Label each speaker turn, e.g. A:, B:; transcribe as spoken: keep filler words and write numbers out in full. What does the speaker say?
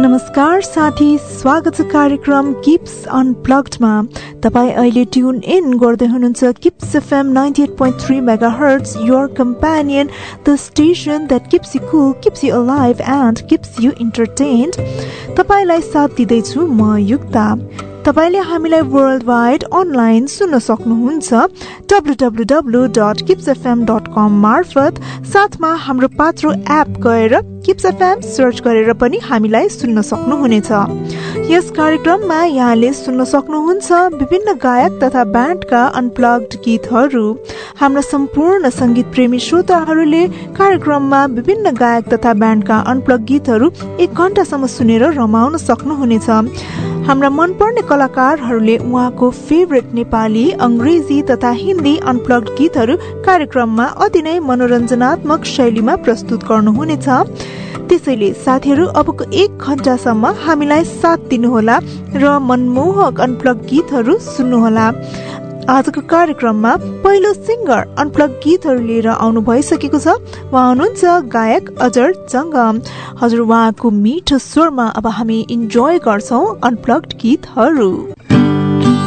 A: नमस्कार साथी, स्वागत छ कार्यक्रम किप्स अनप्लग्डमा। तपाईँ अहिले ट्युन इन गर्दै हुनुहुन्छ kips FM ninety at point three megahertz, your companion, the station that kips you Kul, kips you alive and kips you इन्टरटेन्ड। तपाईलाई साथ दिँदैछु म युक्ता। तपाईले हामीलाई वर्ल्ड वाइड अनलाइन सुन्न सक्नुहुन्छ W W W dot kips FM dot कम मार्फत। साथमा हाम्रो पात्रो एप गएर किप्स एफएम सर्च गरेर पनि हामीलाई सुन्न सक्नुहुनेछ। यस कार्यक्रममा यहाँले सुन्न सक्नुहुन्छ विभिन्न गायक तथा ब्यान्डका अनप्लग्ड गीतहरू। हाम्रा सम्पूर्ण संगीत प्रेमी श्रोताहरूले कार्यक्रममा विभिन्न गायक तथा ब्यान्डका अनप्लग्ड गीतहरू एक घण्टासम्म सुनेर रमाउन सक्नुहुनेछ। हाम्रा मनपर्ने कलाकारहरूले उहाँको फेभरेट नेपाली, अंग्रेजी तथा हिन्दी अनप्लग्ड गीतहरू कार्यक्रममा अति नै मनोरञ्जनात्मक शैलीमा प्रस्तुत गर्नुहुनेछ। त्यसैले साथीहरू, अबको एक घण्टासम्म हामीलाई साथ दिनुहोला र मनमोहक अनप्लग्ड गीतहरू सुन्नुहोला। आजको कार्यक्रममा पहिलो सिंगर अनप्लग्ड गीतहरू लिएर आउनु भइसकेको छ। उहाँ हुनुहुन्छ गायक अजर जंगम। हजुर, उहाँको मिठो स्वरमा अब हामी इन्जोय गर्छौं अनप्लग्ड गीतहरू।